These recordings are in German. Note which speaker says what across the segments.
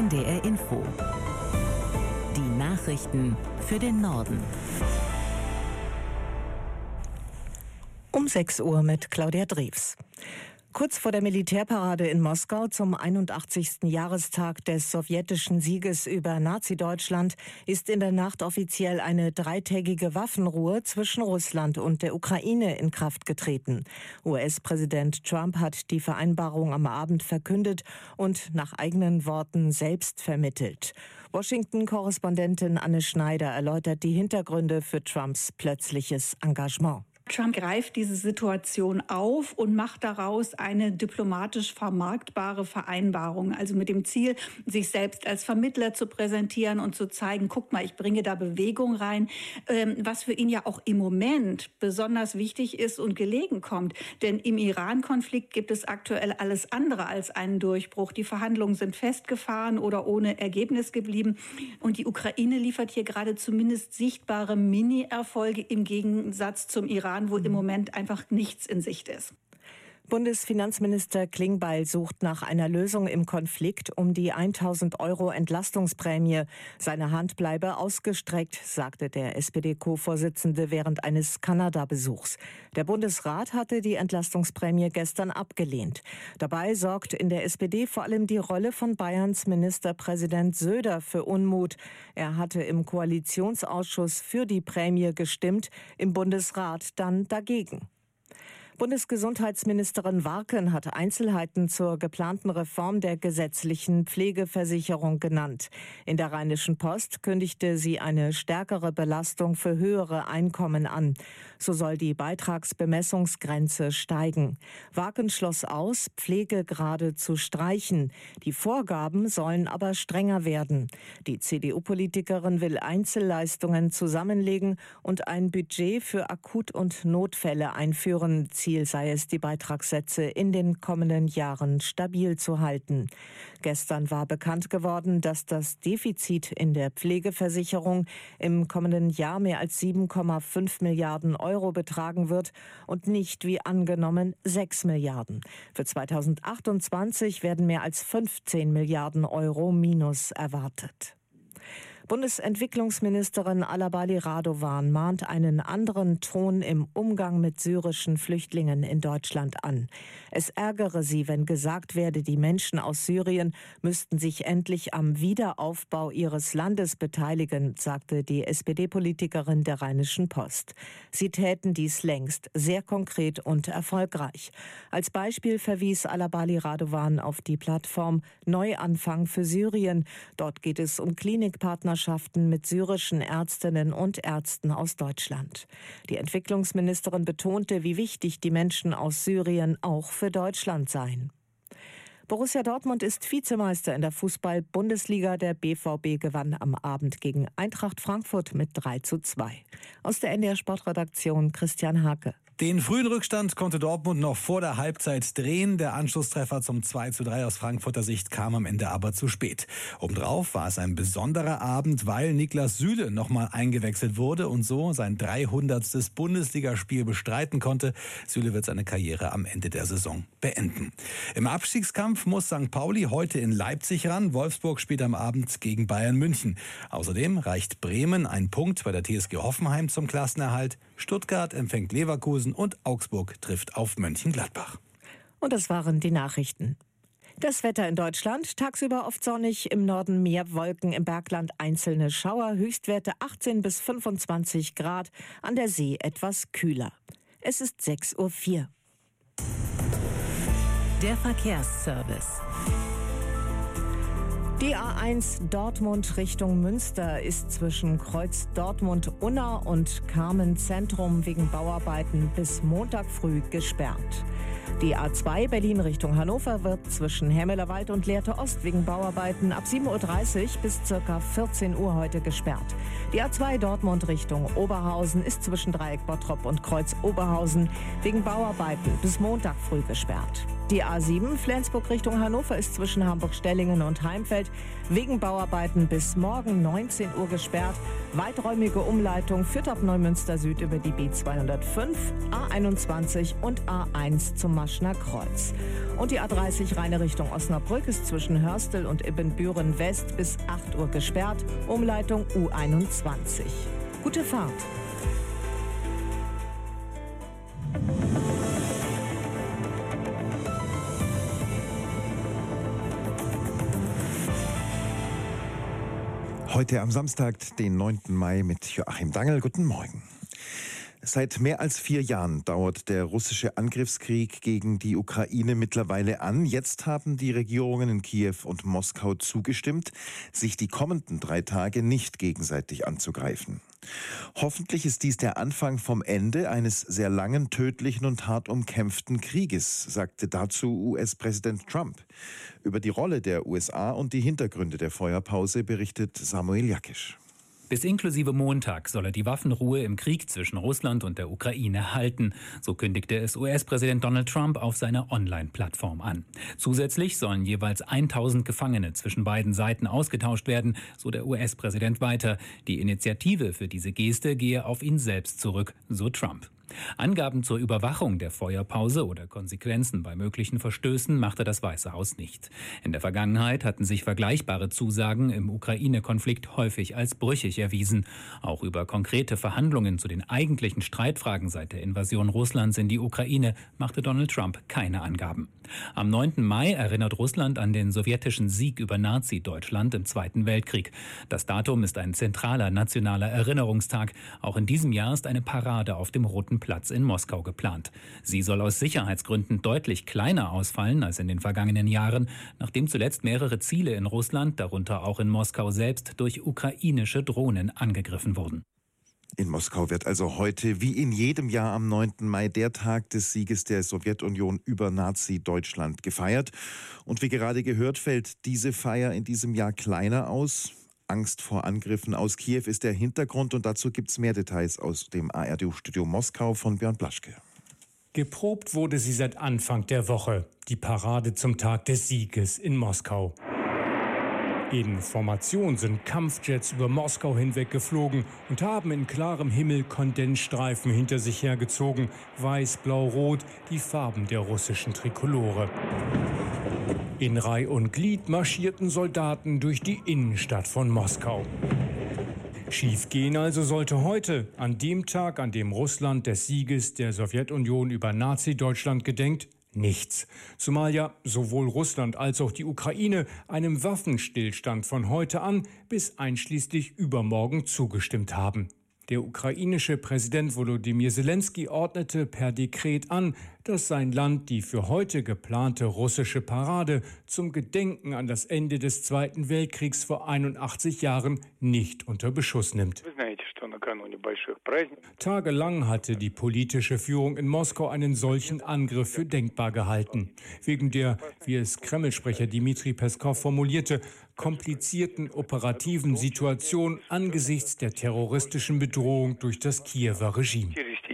Speaker 1: NDR Info. Die Nachrichten für den Norden.
Speaker 2: Um 6 Uhr mit Claudia Drews. Kurz vor der Militärparade in Moskau zum 81. Jahrestag des sowjetischen Sieges über Nazi-Deutschland ist in der Nacht offiziell eine 3-tägige Waffenruhe zwischen Russland und der Ukraine in Kraft getreten. US-Präsident Trump hat die Vereinbarung am Abend verkündet und nach eigenen Worten selbst vermittelt. Washington-Korrespondentin Anne Schneider erläutert die Hintergründe für Trumps plötzliches Engagement.
Speaker 3: Trump greift diese Situation auf und macht daraus eine diplomatisch vermarktbare Vereinbarung. Also mit dem Ziel, sich selbst als Vermittler zu präsentieren und zu zeigen, guck mal, ich bringe da Bewegung rein, was für ihn ja auch im Moment besonders wichtig ist und gelegen kommt. Denn im Iran-Konflikt gibt es aktuell alles andere als einen Durchbruch. Die Verhandlungen sind festgefahren oder ohne Ergebnis geblieben. Und die Ukraine liefert hier gerade zumindest sichtbare Mini-Erfolge im Gegensatz zum Iran, wo im Moment einfach nichts in Sicht ist.
Speaker 2: Bundesfinanzminister Klingbeil sucht nach einer Lösung im Konflikt um die 1.000 € Entlastungsprämie. Seine Hand bleibe ausgestreckt, sagte der SPD-Co-Vorsitzende während eines Kanada-Besuchs. Der Bundesrat hatte die Entlastungsprämie gestern abgelehnt. Dabei sorgt in der SPD vor allem die Rolle von Bayerns Ministerpräsident Söder für Unmut. Er hatte im Koalitionsausschuss für die Prämie gestimmt, im Bundesrat dann dagegen. Bundesgesundheitsministerin Warken hat Einzelheiten zur geplanten Reform der gesetzlichen Pflegeversicherung genannt. In der Rheinischen Post kündigte sie eine stärkere Belastung für höhere Einkommen an. So soll die Beitragsbemessungsgrenze steigen. Warken schloss aus, Pflegegrade zu streichen. Die Vorgaben sollen aber strenger werden. Die CDU-Politikerin will Einzelleistungen zusammenlegen und ein Budget für Akut- und Notfälle einführen. Ziel sei es, die Beitragssätze in den kommenden Jahren stabil zu halten. Gestern war bekannt geworden, dass das Defizit in der Pflegeversicherung im kommenden Jahr mehr als 7,5 Milliarden € betragen wird und nicht wie angenommen 6 Milliarden. Für 2028 werden mehr als 15 Milliarden € Minus erwartet. Bundesentwicklungsministerin Alabali Radovan mahnt einen anderen Ton im Umgang mit syrischen Flüchtlingen in Deutschland an. Es ärgere sie, wenn gesagt werde, die Menschen aus Syrien müssten sich endlich am Wiederaufbau ihres Landes beteiligen, sagte die SPD-Politikerin der Rheinischen Post. Sie täten dies längst, sehr konkret und erfolgreich. Als Beispiel verwies Alabali Radovan auf die Plattform Neuanfang für Syrien. Dort geht es um Klinikpartnerschaften mit syrischen Ärztinnen und Ärzten aus Deutschland. Die Entwicklungsministerin betonte, wie wichtig die Menschen aus Syrien auch für Deutschland seien. Borussia Dortmund ist Vizemeister in der Fußball-Bundesliga. Der BVB gewann am Abend gegen Eintracht Frankfurt mit 3:2. Aus der NDR Sportredaktion Christian Hake.
Speaker 4: Den frühen Rückstand konnte Dortmund noch vor der Halbzeit drehen. Der Anschlusstreffer zum 2:3 aus Frankfurter Sicht kam am Ende aber zu spät. Obendrauf war es ein besonderer Abend, weil Niklas Süle nochmal eingewechselt wurde und so sein 300. Bundesligaspiel bestreiten konnte. Süle wird seine Karriere am Ende der Saison beenden. Im Abstiegskampf muss St. Pauli heute in Leipzig ran. Wolfsburg spielt am Abend gegen Bayern München. Außerdem reicht Bremen ein Punkt bei der TSG Hoffenheim zum Klassenerhalt. Stuttgart empfängt Leverkusen und Augsburg trifft auf Mönchengladbach.
Speaker 2: Und das waren die Nachrichten. Das Wetter in Deutschland, tagsüber oft sonnig, im Norden mehr Wolken, im Bergland einzelne Schauer, Höchstwerte 18 bis 25 Grad, an der See etwas kühler. Es ist 6:04 Uhr.
Speaker 1: Der Verkehrsservice.
Speaker 2: Die A1 Dortmund Richtung Münster ist zwischen Kreuz Dortmund-Unna und Carmen-Zentrum wegen Bauarbeiten bis Montag früh gesperrt. Die A2 Berlin Richtung Hannover wird zwischen Hemmelerwald und Lehrte Ost wegen Bauarbeiten ab 7:30 Uhr bis ca. 14 Uhr heute gesperrt. Die A2 Dortmund Richtung Oberhausen ist zwischen Dreieck Bottrop und Kreuz Oberhausen wegen Bauarbeiten bis Montag früh gesperrt. Die A7 Flensburg Richtung Hannover ist zwischen Hamburg-Stellingen und Heimfeld wegen Bauarbeiten bis morgen 19 Uhr gesperrt. Weiträumige Umleitung führt ab Neumünster Süd über die B205, A21 und A1 zum Maschner Kreuz. Und die A30 Rheine Richtung Osnabrück ist zwischen Hörstel und Ibbenbüren West bis 8 Uhr gesperrt. Umleitung U21. Gute Fahrt.
Speaker 5: Heute am Samstag, den 9. Mai mit Joachim Dangel. Guten Morgen. Seit mehr als 4 Jahren dauert der russische Angriffskrieg gegen die Ukraine mittlerweile an. Jetzt haben die Regierungen in Kiew und Moskau zugestimmt, sich die kommenden 3 Tage nicht gegenseitig anzugreifen. Hoffentlich ist dies der Anfang vom Ende eines sehr langen, tödlichen und hart umkämpften Krieges, sagte dazu US-Präsident Trump. Über die Rolle der USA und die Hintergründe der Feuerpause berichtet Samuel Jakisch.
Speaker 6: Bis inklusive Montag soll er die Waffenruhe im Krieg zwischen Russland und der Ukraine halten. So kündigte es US-Präsident Donald Trump auf seiner Online-Plattform an. Zusätzlich sollen jeweils 1000 Gefangene zwischen beiden Seiten ausgetauscht werden, so der US-Präsident weiter. Die Initiative für diese Geste gehe auf ihn selbst zurück, so Trump. Angaben zur Überwachung der Feuerpause oder Konsequenzen bei möglichen Verstößen machte das Weiße Haus nicht. In der Vergangenheit hatten sich vergleichbare Zusagen im Ukraine-Konflikt häufig als brüchig erwiesen. Auch über konkrete Verhandlungen zu den eigentlichen Streitfragen seit der Invasion Russlands in die Ukraine machte Donald Trump keine Angaben. Am 9. Mai erinnert Russland an den sowjetischen Sieg über Nazi-Deutschland im Zweiten Weltkrieg. Das Datum ist ein zentraler nationaler Erinnerungstag. Auch in diesem Jahr ist eine Parade auf dem Roten Platz in Moskau geplant. Sie soll aus Sicherheitsgründen deutlich kleiner ausfallen als in den vergangenen Jahren, nachdem zuletzt mehrere Ziele in Russland, darunter auch in Moskau selbst, durch ukrainische Drohnen angegriffen wurden.
Speaker 5: In Moskau wird also heute wie in jedem Jahr am 9. Mai der Tag des Sieges der Sowjetunion über Nazi-Deutschland gefeiert. Und wie gerade gehört, fällt diese Feier in diesem Jahr kleiner aus. Angst vor Angriffen aus Kiew ist der Hintergrund und dazu gibt es mehr Details aus dem ARD-Studio Moskau von Björn Blaschke.
Speaker 7: Geprobt wurde sie seit Anfang der Woche, die Parade zum Tag des Sieges in Moskau. In Formation sind Kampfjets über Moskau hinweg geflogen und haben in klarem Himmel Kondensstreifen hinter sich hergezogen. Weiß, Blau, Rot, die Farben der russischen Trikolore. In Reih und Glied marschierten Soldaten durch die Innenstadt von Moskau. Schiefgehen also sollte heute, an dem Tag, an dem Russland des Sieges der Sowjetunion über Nazi-Deutschland gedenkt, nichts. Zumal ja sowohl Russland als auch die Ukraine einem Waffenstillstand von heute an bis einschließlich übermorgen zugestimmt haben. Der ukrainische Präsident Volodymyr Zelensky ordnete per Dekret an, dass sein Land die für heute geplante russische Parade zum Gedenken an das Ende des Zweiten Weltkriegs vor 81 Jahren nicht unter Beschuss nimmt. Tagelang hatte die politische Führung in Moskau einen solchen Angriff für denkbar gehalten. Wegen der, wie es Kreml-Sprecher Dmitri Peskov formulierte, komplizierten operativen Situation angesichts der terroristischen Bedrohung durch das Kiewer Regime.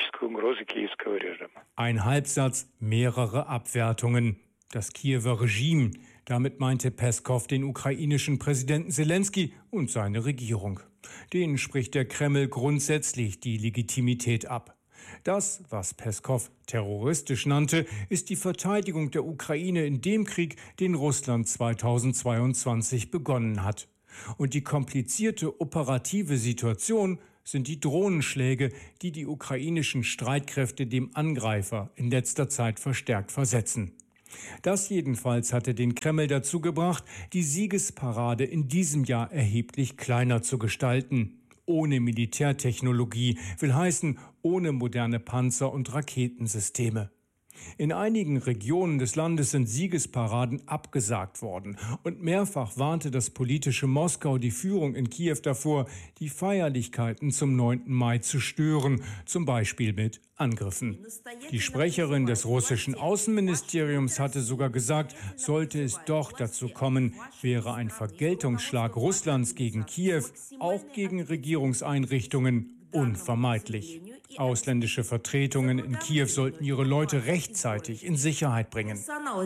Speaker 7: Ein Halbsatz, mehrere Abwertungen. Das Kiewer Regime, damit meinte Peskov den ukrainischen Präsidenten Zelensky und seine Regierung. Denen spricht der Kreml grundsätzlich die Legitimität ab. Das, was Peskov terroristisch nannte, ist die Verteidigung der Ukraine in dem Krieg, den Russland 2022 begonnen hat. Und die komplizierte operative Situation sind die Drohnenschläge, die die ukrainischen Streitkräfte dem Angreifer in letzter Zeit verstärkt versetzen. Das jedenfalls hatte den Kreml dazu gebracht, die Siegesparade in diesem Jahr erheblich kleiner zu gestalten. Ohne Militärtechnologie, will heißen, ohne moderne Panzer- und Raketensysteme. In einigen Regionen des Landes sind Siegesparaden abgesagt worden und mehrfach warnte das politische Moskau die Führung in Kiew davor, die Feierlichkeiten zum 9. Mai zu stören, zum Beispiel mit Angriffen. Die Sprecherin des russischen Außenministeriums hatte sogar gesagt, sollte es doch dazu kommen, wäre ein Vergeltungsschlag Russlands gegen Kiew, auch gegen Regierungseinrichtungen, unvermeidlich. Ausländische Vertretungen in Kiew sollten ihre Leute rechtzeitig in Sicherheit bringen.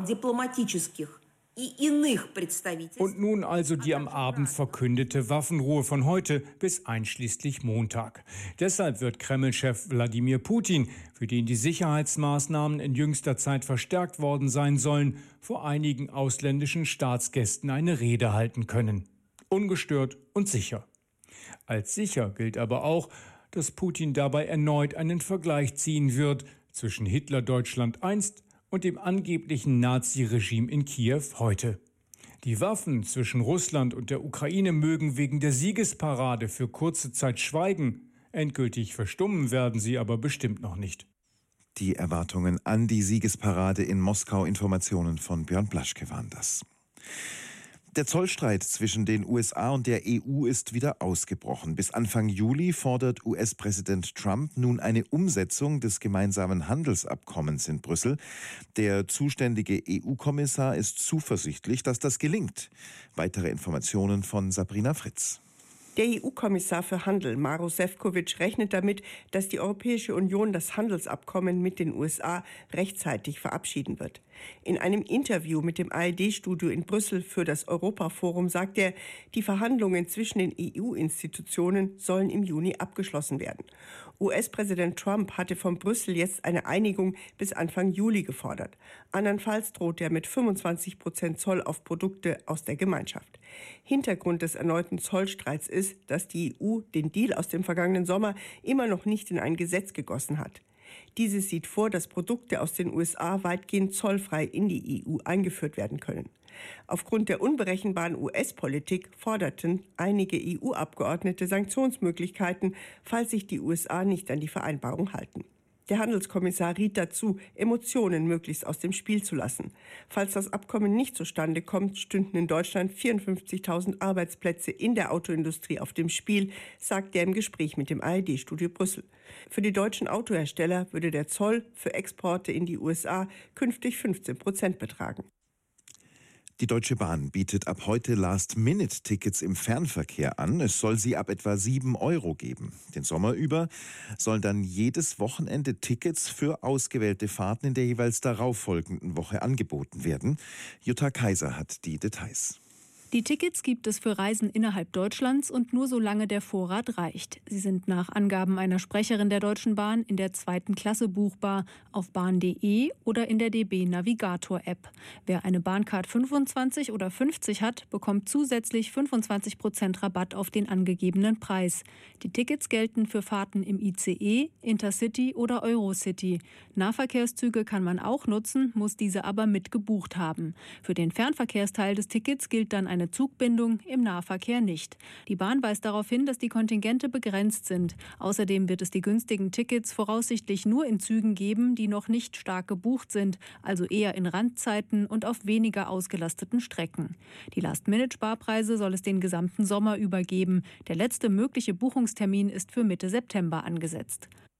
Speaker 7: Und nun also die am Abend verkündete Waffenruhe von heute bis einschließlich Montag. Deshalb wird Kreml-Chef Wladimir Putin, für den die Sicherheitsmaßnahmen in jüngster Zeit verstärkt worden sein sollen, vor einigen ausländischen Staatsgästen eine Rede halten können. Ungestört und sicher. Als sicher gilt aber auch, dass Putin dabei erneut einen Vergleich ziehen wird zwischen Hitler-Deutschland einst und dem angeblichen Nazi-Regime in Kiew heute. Die Waffen zwischen Russland und der Ukraine mögen wegen der Siegesparade für kurze Zeit schweigen. Endgültig verstummen werden sie aber bestimmt noch nicht.
Speaker 5: Die Erwartungen an die Siegesparade in Moskau. Informationen von Björn Blaschke waren das. Der Zollstreit zwischen den USA und der EU ist wieder ausgebrochen. Bis Anfang Juli fordert US-Präsident Trump nun eine Umsetzung des gemeinsamen Handelsabkommens in Brüssel. Der zuständige EU-Kommissar ist zuversichtlich, dass das gelingt. Weitere Informationen von Sabrina Fritz.
Speaker 8: Der EU-Kommissar für Handel, Maroš Šefčovič, rechnet damit, dass die Europäische Union das Handelsabkommen mit den USA rechtzeitig verabschieden wird. In einem Interview mit dem ARD-Studio in Brüssel für das Europaforum sagt er, die Verhandlungen zwischen den EU-Institutionen sollen im Juni abgeschlossen werden. US-Präsident Trump hatte von Brüssel jetzt eine Einigung bis Anfang Juli gefordert. Andernfalls droht er mit 25% Zoll auf Produkte aus der Gemeinschaft. Hintergrund des erneuten Zollstreits ist, dass die EU den Deal aus dem vergangenen Sommer immer noch nicht in ein Gesetz gegossen hat. Dieses sieht vor, dass Produkte aus den USA weitgehend zollfrei in die EU eingeführt werden können. Aufgrund der unberechenbaren US-Politik forderten einige EU-Abgeordnete Sanktionsmöglichkeiten, falls sich die USA nicht an die Vereinbarung halten. Der Handelskommissar riet dazu, Emotionen möglichst aus dem Spiel zu lassen. Falls das Abkommen nicht zustande kommt, stünden in Deutschland 54.000 Arbeitsplätze in der Autoindustrie auf dem Spiel, sagt er im Gespräch mit dem ARD-Studio Brüssel. Für die deutschen Autohersteller würde der Zoll für Exporte in die USA künftig 15% betragen.
Speaker 5: Die Deutsche Bahn bietet ab heute Last-Minute-Tickets im Fernverkehr an. Es soll sie ab etwa 7 € geben. Den Sommer über sollen dann jedes Wochenende Tickets für ausgewählte Fahrten in der jeweils darauffolgenden Woche angeboten werden. Jutta Kaiser hat die Details.
Speaker 9: Die Tickets gibt es für Reisen innerhalb Deutschlands und nur solange der Vorrat reicht. Sie sind nach Angaben einer Sprecherin der Deutschen Bahn in der 2. Klasse buchbar auf bahn.de oder in der DB Navigator-App. Wer eine Bahncard 25 oder 50 hat, bekommt zusätzlich 25% Rabatt auf den angegebenen Preis. Die Tickets gelten für Fahrten im ICE, Intercity oder Eurocity. Nahverkehrszüge kann man auch nutzen, muss diese aber mit gebucht haben. Für den Fernverkehrsteil des Tickets gilt dann eine Zugbindung, im Nahverkehr nicht. Die Bahn weist darauf hin, dass die Kontingente begrenzt sind. Außerdem wird es die günstigen Tickets voraussichtlich nur in Zügen geben, die noch nicht stark gebucht sind, also eher in Randzeiten und auf weniger ausgelasteten Strecken. Die Last-Minute-Sparpreise soll es den gesamten Sommer über geben. Der letzte mögliche Buchungstermin ist für Mitte September angesetzt.